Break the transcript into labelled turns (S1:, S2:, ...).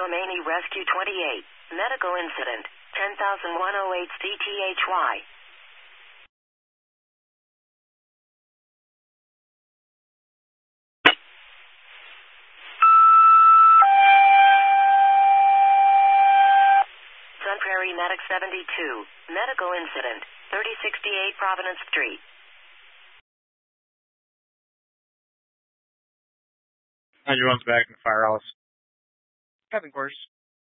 S1: Khomeini Rescue 28. Medical incident. 10,108 CTHY. Sun Prairie Medic 72. Medical incident. 3068 Providence Street.
S2: Everyone's back in the firehouse.
S3: Captain quarters.